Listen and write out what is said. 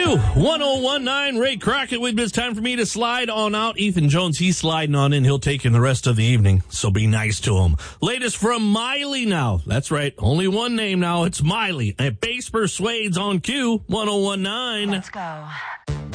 1019, Ray Crockett with me. It's time for me to slide on out. Ethan Jones, he's sliding on in. He'll take in the rest of the evening, so be nice to him. Latest from Miley now. That's right. Only one name now. It's Miley at Bass Persuades on Q 1019. Let's go.